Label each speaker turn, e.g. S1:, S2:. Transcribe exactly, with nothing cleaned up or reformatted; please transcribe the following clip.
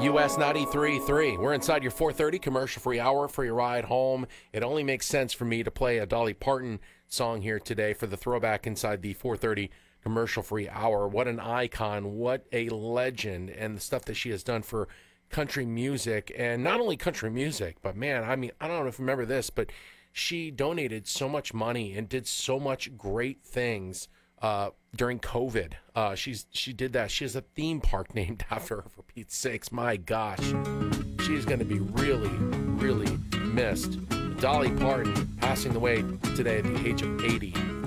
S1: U S ninety-three point three. We're inside your four thirty commercial-free hour for your ride home. It only makes sense for me to play a Dolly Parton song here today for the throwback inside the four thirty commercial-free hour. What an icon, what a legend, and the stuff that she has done for country music, and not only country music, but man, I mean, I don't know if you remember this, but she donated so much money and did so much great things uh, during COVID. Uh, she's she did that. She has a theme park named after her, for Pete's sakes. My gosh, she is going to be really, really missed. Dolly Parton passing away today at the age of eighty.